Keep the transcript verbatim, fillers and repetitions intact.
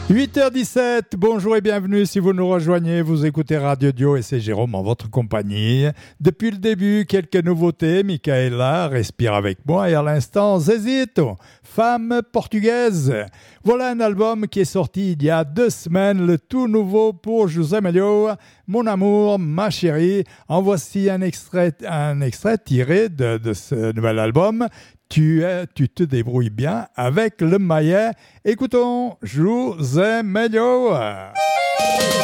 huit heures dix-sept, bonjour et bienvenue si vous nous rejoignez, vous écoutez Radio Dio et c'est Jérôme en votre compagnie. Depuis le début, quelques nouveautés, Michaela, respire avec moi et à l'instant, Zezito, femme portugaise. Voilà un album qui est sorti il y a deux semaines, le tout nouveau pour José Melio, Mon amour, ma chérie. En voici un extrait, un extrait tiré de, de ce nouvel album. Tu, es, tu te débrouilles bien avec le maillet. Écoutons, José Melio.